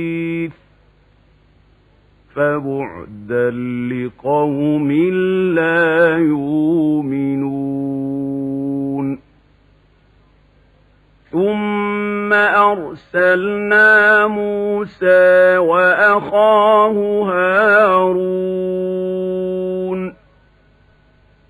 فبعدا لقوم لا يؤمنون ثم أرسلنا موسى وأخاه هارون